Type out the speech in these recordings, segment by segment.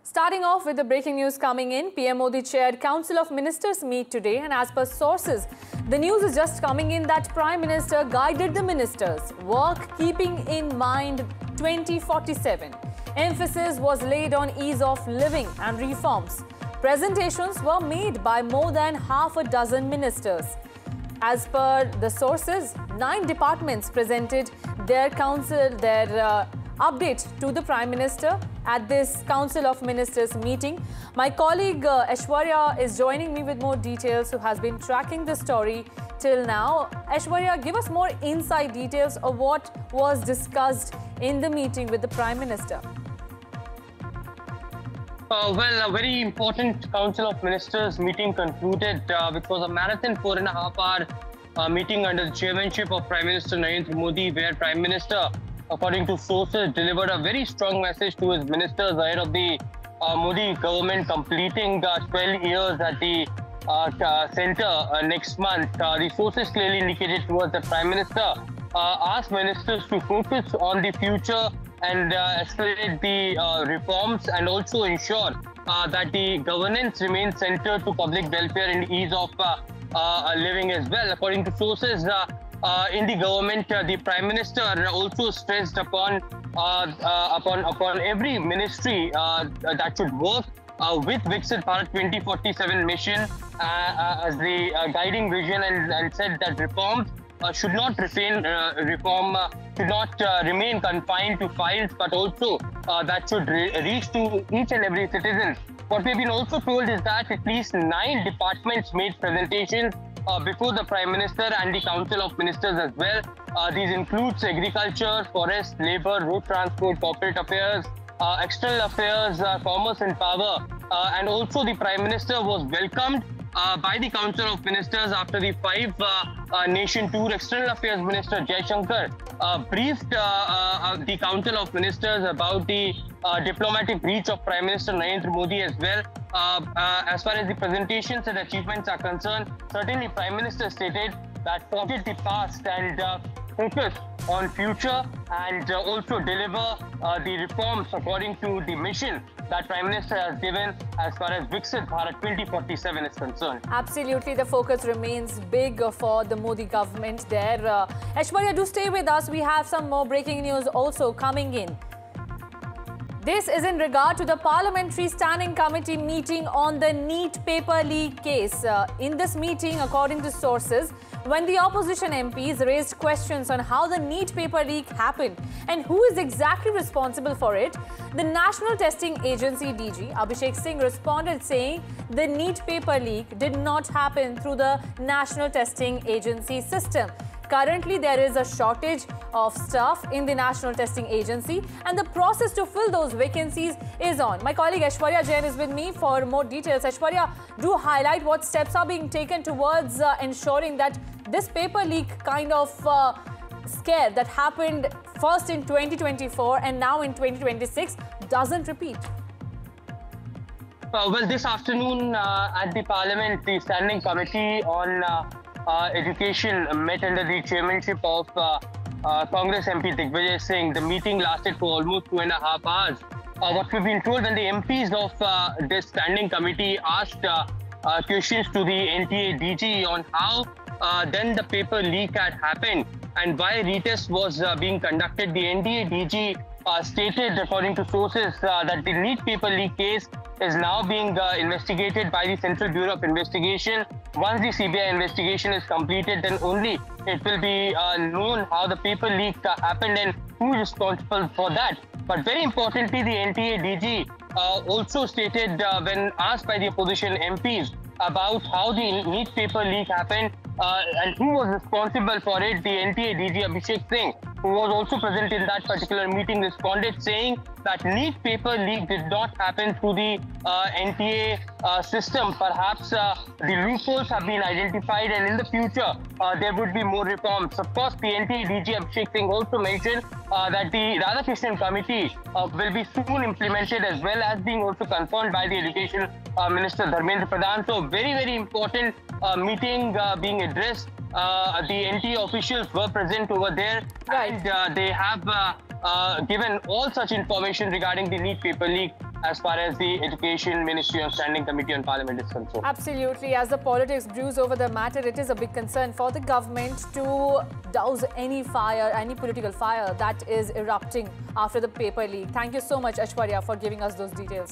Starting off with the breaking news coming in, PM Modi chaired Council of Ministers meet today, and as per sources, the news is just coming in that Prime Minister guided the ministers, work keeping in mind 2047. Emphasis was laid on ease of living and reforms. Presentations were made by more than half a dozen ministers. As per the sources, 9 departments presented their update to the Prime Minister at this Council of Ministers meeting. My colleague Aishwarya is joining me with more details, who has been tracking the story till now. Aishwarya, give us more inside details of what was discussed in the meeting with the Prime Minister. Well, a very important Council of Ministers meeting concluded, which was a marathon 4.5-hour meeting under the chairmanship of Prime Minister Narendra Modi, where Prime Minister, according to sources, delivered a very strong message to his ministers ahead of the Modi government completing 12 years at the centre next month. The sources clearly indicated towards the Prime Minister asked ministers to focus on the future and accelerate the reforms, and also ensure that the governance remains centered to public welfare and ease of living as well. According to sources in the government, the Prime Minister also stressed upon every ministry that should work with Viksit Bharat 2047 mission as the guiding vision, and said that reforms should not remain confined to files, but also that should reach to each and every citizen. What we've been also told is that at least 9 departments made presentations before the Prime Minister and the Council of Ministers as well. These includes agriculture, forest, labour, road transport, corporate affairs, external affairs, commerce and power. And also the Prime Minister was welcomed by the Council of Ministers after the 5-nation tour. External Affairs Minister Jaishankar briefed the Council of Ministers about the diplomatic reach of Prime Minister Narendra Modi as well. As far as the presentations and achievements are concerned, certainly Prime Minister stated that forget the past and focus on future, and also deliver the reforms according to the mission that Prime Minister has given as far as Viksit Bharat 2047 is concerned. Absolutely, the focus remains big for the Modi government there. Aishwarya, do stay with us. We have some more breaking news also coming in. This is in regard to the Parliamentary Standing Committee meeting on the NEET paper leak case. In this meeting, according to sources, when the opposition MPs raised questions on how the NEET paper leak happened and who is exactly responsible for it, the National Testing Agency DG Abhishek Singh responded saying the NEET paper leak did not happen through the National Testing Agency system. Currently, there is a shortage of staff in the National Testing Agency, and the process to fill those vacancies is on. My colleague Aishwarya Jain is with me for more details. Aishwarya, do highlight what steps are being taken towards ensuring that this paper leak kind of scare that happened first in 2024 and now in 2026 doesn't repeat. Well, this afternoon at the Parliament, the Standing Committee on Education met under the chairmanship of Congress MP Digvijay Singh. The meeting lasted for almost 2.5 hours. What we've been told, when the MPs of this standing committee asked questions to the NTA DG on how then the paper leak had happened and why retest was being conducted, the NTA DG stated, according to sources, that the NEET paper leak case is now being investigated by the Central Bureau of Investigation. Once the CBI investigation is completed, then only it will be known how the paper leak happened and who is responsible for that. But very importantly, the NTA DG also stated when asked by the opposition MPs about how the NEET paper leak happened and who was responsible for it, the NTA DG Abhishek Singh, who was also present in that particular meeting, responded saying that NEET paper leak did not happen through the NTA system. Perhaps the loopholes have been identified, and in the future there would be more reforms. Of course, the NTA DG Abhishek Singh also mentioned that the Radhakrishnan Committee will be soon implemented, as well as being also confirmed by the Education Minister Dharmendra Pradhan. So very, very important meeting being addressed. The NTA officials were present over there, and they have given all such information regarding the NEET paper leak as far as the Education Ministry or Standing Committee on Parliament is concerned. Absolutely. As the politics brews over the matter, it is a big concern for the government to douse any fire, any political fire that is erupting after the paper leak. Thank you so much, Aishwarya, for giving us those details.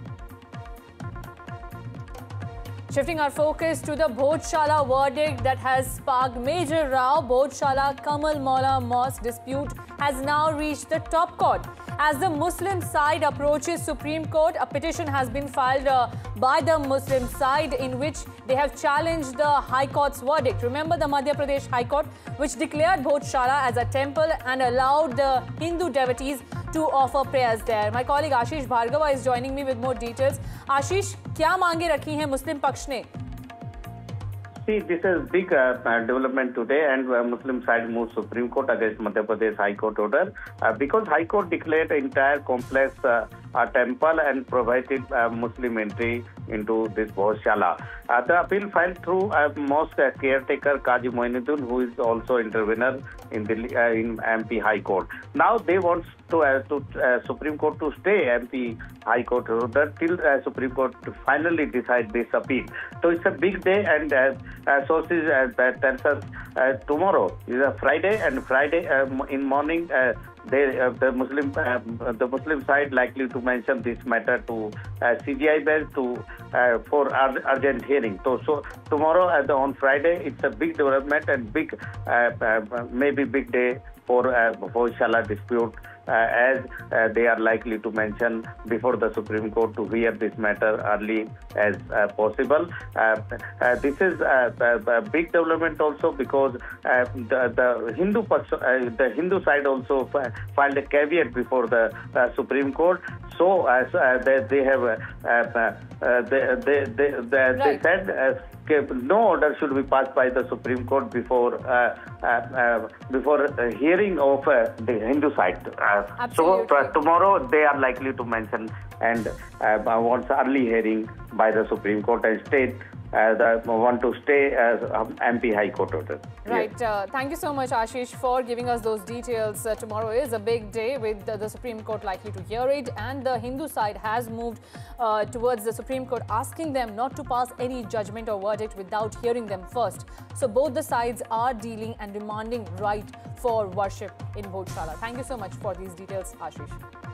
Shifting our focus to the Bhojshala verdict that has sparked major row, Bhojshala Kamal Maula Mosque dispute has now reached the top court. As the Muslim side approaches Supreme Court, a petition has been filed by the Muslim side in which they have challenged the High Court's verdict. Remember the Madhya Pradesh High Court, which declared Bhojshala as a temple and allowed the Hindu devotees to offer prayers there. My colleague Ashish Bhargava is joining me with more details. Ashish, क्या मांगे रखी हैं मुस्लिम पक्ष ने? See, this is big development today, and Muslim side moves Supreme Court against Madhya Pradesh High Court order because High Court declared entire complex a temple and provided Muslim entry into this Bhojshala. The appeal filed through mosque caretaker Qazi Moinuddin, who is also intervener in MP High Court. Now they want to Supreme Court to stay MP High Court order till Supreme Court to finally decide this appeal. So it's a big day, and sources tells us tomorrow is a Friday, and Friday in morning the Muslim side likely to mention this matter to CJI bench for urgent hearing. So tomorrow on Friday it's a big development and big maybe big day for Bhojshala dispute, as they are likely to mention before the Supreme Court to hear this matter early as possible. This is a big development also because the Hindu side also filed a caveat before the Supreme Court. So they said no order should be passed by the Supreme Court before hearing of the Hindu side. So tomorrow they are likely to mention and wants early hearing by the Supreme Court and state want to stay as MP High Court order. Right. Yes. Thank you so much, Ashish, for giving us those details. Tomorrow is a big day with the Supreme Court likely to hear it, and the Hindu side has moved towards the Supreme Court, asking them not to pass any judgment or verdict without hearing them first. So both the sides are dealing and demanding right for worship in Bhojshala. Thank you so much for these details, Ashish.